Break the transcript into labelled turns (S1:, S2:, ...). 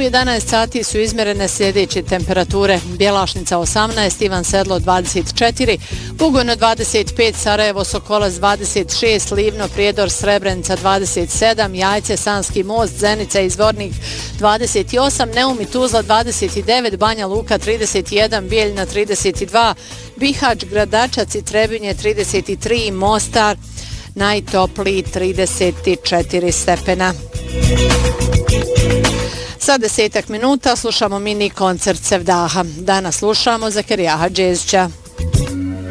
S1: 11 sati su izmjerene sljedeće temperature: Bjelašnica 18, Ivan Sedlo 24, Bugojno 25, Sarajevo Sokolac 26, Livno, Prijedor, Srebrenica 27, Jajce, Sanski most, Zenica i Zvornik 28, Neum i Tuzla 29, Banja Luka 31, Bijeljina 32, Bihać, Gradačac i Trebinje 33, Mostar najtopliji 34 stepena. Za 10 minuta slušamo mini koncert Sevdaha. Danas slušamo Zakirija Hadžićića.